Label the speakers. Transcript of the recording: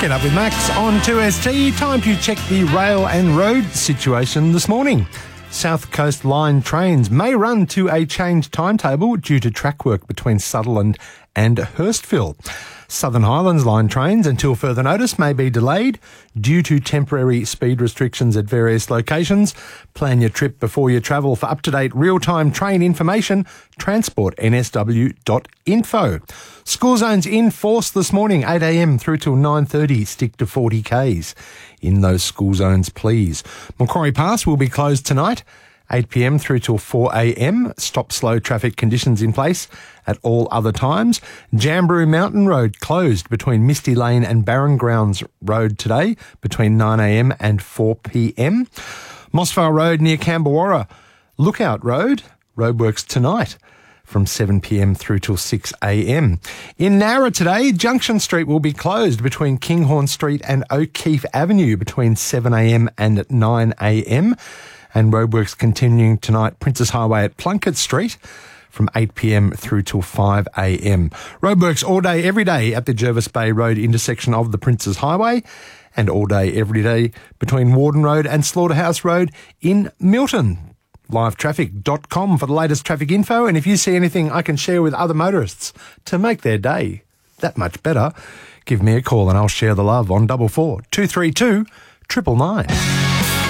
Speaker 1: Get up with Max on 2ST. Time to check the rail and road situation this morning. South Coast Line trains may run to a changed timetable due to track work between Sutherland and Hurstville. Southern Highlands Line trains, until further notice, may be delayed due to temporary speed restrictions at various locations. Plan your trip before you travel. For up-to-date real-time train information, transportnsw.info. School zones in force this morning, 8 a.m. through till 9:30. Stick to 40 Ks in those school zones, please. Macquarie Pass will be closed tonight, 8 p.m. through till 4 a.m. Stop slow traffic conditions in place at all other times. Jamberoo Mountain Road closed between Misty Lane and Barron Grounds Road today between 9 a.m. and 4 p.m. Mossvale Road near Camberwarra Lookout Road, roadworks tonight from 7 p.m. through till 6 a.m. In Nowra today, Junction Street will be closed between Kinghorn Street and O'Keefe Avenue between 7 a.m. and 9 a.m. And roadworks continuing tonight, Princess Highway at Plunkett Street from 8 p.m. through till 5 a.m. Roadworks all day, every day at the Jervis Bay Road intersection of the Princess Highway, and all day, every day between Warden Road and Slaughterhouse Road in Milton. Livetraffic.com for the latest traffic info, and if you see anything I can share with other motorists to make their day that much better, give me a call and I'll share the love on 44 232 999.